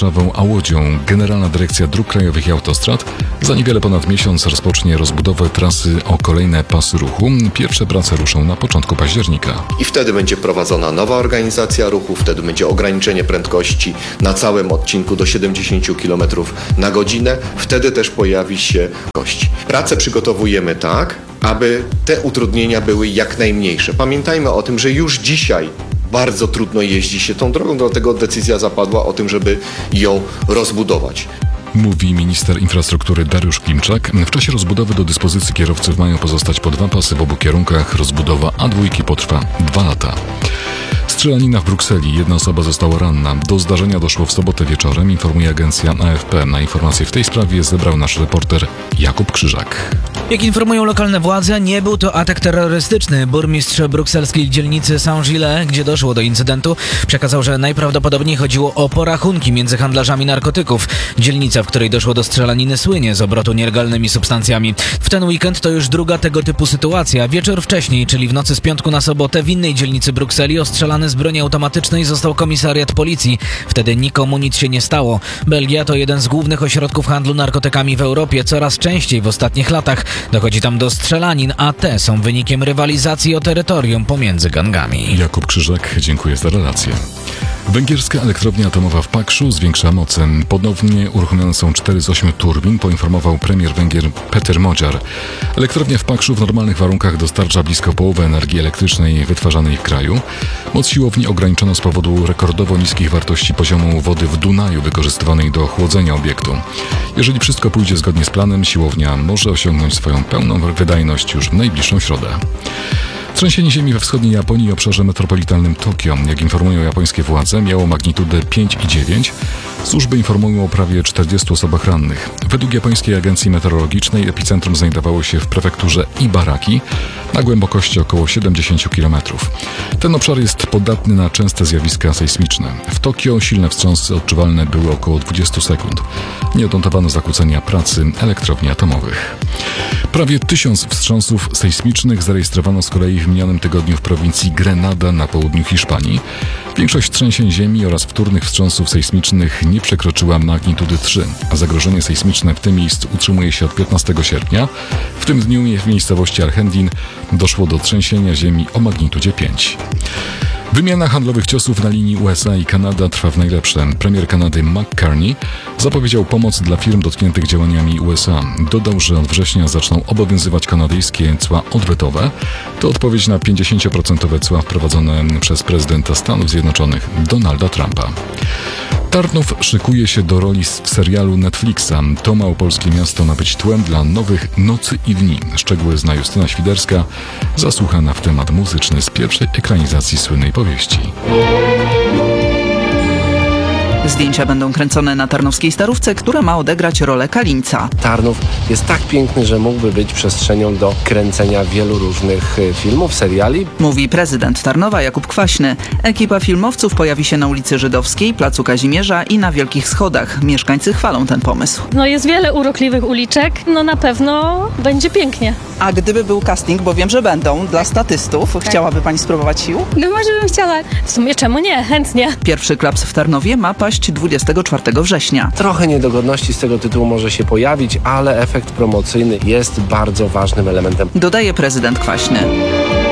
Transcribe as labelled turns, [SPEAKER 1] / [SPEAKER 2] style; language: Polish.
[SPEAKER 1] Warszawą a Łodzią Generalna Dyrekcja Dróg Krajowych i Autostrad za niewiele ponad miesiąc rozpocznie rozbudowę trasy o kolejne pasy ruchu. Pierwsze prace ruszą na początku października.
[SPEAKER 2] I wtedy będzie prowadzona nowa organizacja ruchu, wtedy będzie ograniczenie prędkości na całym odcinku do 70 km na godzinę. Wtedy też pojawi się gość. Pracę przygotowujemy tak, aby te utrudnienia były jak najmniejsze. Pamiętajmy o tym, że już dzisiaj bardzo trudno jeździ się tą drogą, dlatego decyzja zapadła o tym, żeby ją rozbudować.
[SPEAKER 1] Mówi minister infrastruktury Dariusz Klimczak. W czasie rozbudowy do dyspozycji kierowców mają pozostać po 2 pasy w obu kierunkach. Rozbudowa A2 potrwa 2 lata. Strzelanina w Brukseli. 1 osoba została ranna. Do zdarzenia doszło w sobotę wieczorem, informuje agencja AFP. Na informacje w tej sprawie zebrał nasz reporter Jakub Krzyżak.
[SPEAKER 3] Jak informują lokalne władze, nie był to atak terrorystyczny. Burmistrz brukselskiej dzielnicy Saint-Gilles, gdzie doszło do incydentu, przekazał, że najprawdopodobniej chodziło o porachunki między handlarzami narkotyków. Dzielnica, w której doszło do strzelaniny, słynie z obrotu nielegalnymi substancjami. W ten weekend to już druga tego typu sytuacja. Wieczór wcześniej, czyli w nocy z piątku na sobotę, w innej dzielnicy Brukseli ostrzelany z broni automatycznej został komisariat policji. Wtedy nikomu nic się nie stało. Belgia to jeden z głównych ośrodków handlu narkotykami w Europie. Coraz częściej w ostatnich latach dochodzi tam do strzelanin, a te są wynikiem rywalizacji o terytorium pomiędzy gangami.
[SPEAKER 1] Jakub Krzyżak, dziękuję za relację. Węgierska elektrownia atomowa w Pakszu zwiększa moce. Ponownie uruchomione są 4 z 8 turbin, poinformował premier Węgier Péter Magyar. Elektrownia w Pakszu w normalnych warunkach dostarcza blisko połowę energii elektrycznej wytwarzanej w kraju. Moc siłowni ograniczono z powodu rekordowo niskich wartości poziomu wody w Dunaju wykorzystywanej do chłodzenia obiektu. Jeżeli wszystko pójdzie zgodnie z planem, siłownia może osiągnąć swoją pełną wydajność już w najbliższą środę. Trzęsienie ziemi we wschodniej Japonii i obszarze metropolitalnym Tokio, jak informują japońskie władze, miało magnitudę 5,9. Służby informują o prawie 40 osobach rannych. Według japońskiej agencji meteorologicznej epicentrum znajdowało się w prefekturze Ibaraki na głębokości około 70 km. Ten obszar jest podatny na częste zjawiska sejsmiczne. W Tokio silne wstrząsy odczuwalne były około 20 sekund. Nie odnotowano zakłócenia pracy elektrowni atomowych. Prawie 1000 wstrząsów sejsmicznych zarejestrowano z kolei w minionym tygodniu w prowincji Grenada na południu Hiszpanii. Większość trzęsień ziemi oraz wtórnych wstrząsów sejsmicznych nie przekroczyła magnitudy 3, a zagrożenie sejsmiczne w tym miejscu utrzymuje się od 15 sierpnia. W tym dniu w miejscowości Argentin doszło do trzęsienia ziemi o magnitudzie 5. Wymiana handlowych ciosów na linii USA i Kanada trwa w najlepsze. Premier Kanady McCartney zapowiedział pomoc dla firm dotkniętych działaniami USA. Dodał, że od września zaczną obowiązywać kanadyjskie cła odwetowe. To odpowiedź na 50% cła wprowadzone przez prezydenta Stanów Zjednoczonych Donalda Trumpa. Tarnów szykuje się do roli w serialu Netflixa. To małopolskie miasto ma być tłem dla nowych Nocy i Dni. Szczegóły zna Justyna Świderska, zasłuchana w temat muzyczny z pierwszej ekranizacji słynnej powieści.
[SPEAKER 4] Zdjęcia będą kręcone na tarnowskiej Starówce, która ma odegrać rolę Kalińca.
[SPEAKER 5] Tarnów jest tak piękny, że mógłby być przestrzenią do kręcenia wielu różnych filmów, seriali.
[SPEAKER 4] Mówi prezydent Tarnowa Jakub Kwaśny. Ekipa filmowców pojawi się na ulicy Żydowskiej, Placu Kazimierza i na Wielkich Schodach. Mieszkańcy chwalą ten pomysł.
[SPEAKER 6] Jest wiele urokliwych uliczek, na pewno będzie pięknie.
[SPEAKER 4] A gdyby był casting, bo wiem, że będą, dla statystów, chciałaby pani spróbować sił?
[SPEAKER 6] Może bym chciała. W sumie czemu nie? Chętnie.
[SPEAKER 4] Pierwszy klaps w Tarnowie ma paść 24 września.
[SPEAKER 5] Trochę niedogodności z tego tytułu może się pojawić, ale efekt promocyjny jest bardzo ważnym elementem.
[SPEAKER 4] Dodaje prezydent Kwaśny.